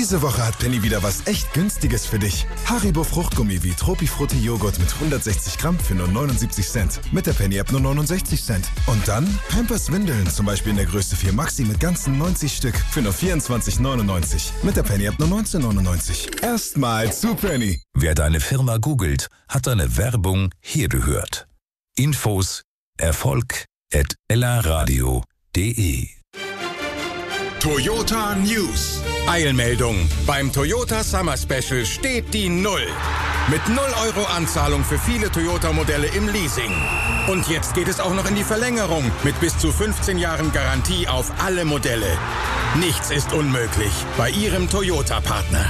Diese Woche hat Penny wieder was echt Günstiges für dich. Haribo Fruchtgummi wie Tropifrutti Joghurt mit 160 Gramm für nur 79 Cent. Mit der Penny-App nur 69 Cent. Und dann Pampers Windeln, zum Beispiel in der Größe 4 Maxi mit ganzen 90 Stück für nur 24,99. Mit der Penny-App nur 19,99. Erstmal zu Penny. Wer deine Firma googelt, hat deine Werbung hier gehört. Infos erfolg@ellaradio.de. Toyota News. Eilmeldung. Beim Toyota Summer Special steht die Null. Mit 0 € Anzahlung für viele Toyota-Modelle im Leasing. Und jetzt geht es auch noch in die Verlängerung mit bis zu 15 Jahren Garantie auf alle Modelle. Nichts ist unmöglich bei Ihrem Toyota-Partner.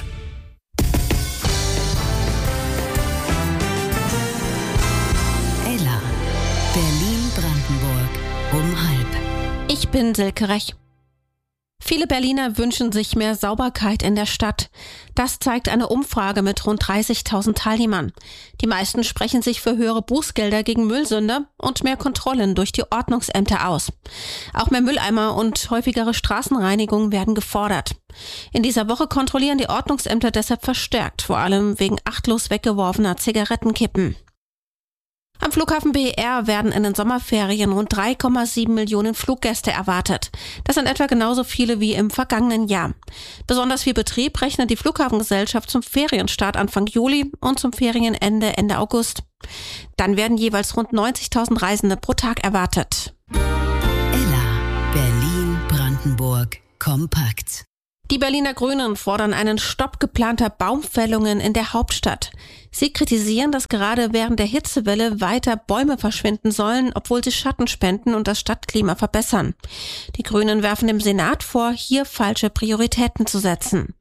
Ella, Berlin-Brandenburg um 12:30. Ich bin Silke Rech. Viele Berliner wünschen sich mehr Sauberkeit in der Stadt. Das zeigt eine Umfrage mit rund 30.000 Teilnehmern. Die meisten sprechen sich für höhere Bußgelder gegen Müllsünder und mehr Kontrollen durch die Ordnungsämter aus. Auch mehr Mülleimer und häufigere Straßenreinigung werden gefordert. In dieser Woche kontrollieren die Ordnungsämter deshalb verstärkt, vor allem wegen achtlos weggeworfener Zigarettenkippen. Am Flughafen BER werden in den Sommerferien rund 3,7 Millionen Fluggäste erwartet. Das sind etwa genauso viele wie im vergangenen Jahr. Besonders viel Betrieb rechnet die Flughafengesellschaft zum Ferienstart Anfang Juli und zum Ferienende Ende August. Dann werden jeweils rund 90.000 Reisende pro Tag erwartet. Ella, Berlin-Brandenburg kompakt. Die Berliner Grünen fordern einen Stopp geplanter Baumfällungen in der Hauptstadt. Sie kritisieren, dass gerade während der Hitzewelle weiter Bäume verschwinden sollen, obwohl sie Schatten spenden und das Stadtklima verbessern. Die Grünen werfen dem Senat vor, hier falsche Prioritäten zu setzen.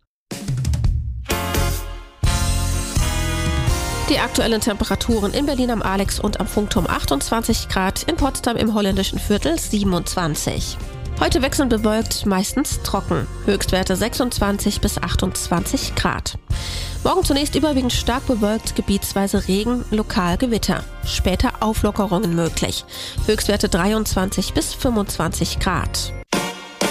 Die aktuellen Temperaturen in Berlin am Alex und am Funkturm 28 Grad, in Potsdam im holländischen Viertel 27. Heute wechselnd bewölkt, meistens trocken. Höchstwerte 26 bis 28 Grad. Morgen zunächst überwiegend stark bewölkt, gebietsweise Regen, lokal Gewitter. Später Auflockerungen möglich. Höchstwerte 23 bis 25 Grad.